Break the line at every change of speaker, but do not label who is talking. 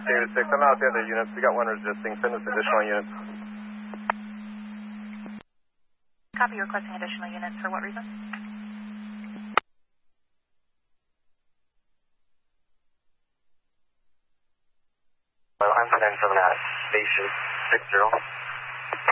David 6, I'm out the other units. We got one resisting. Send us additional units.
Copy, requesting additional units. For what reason?
Well, I'm 97 at Station 60.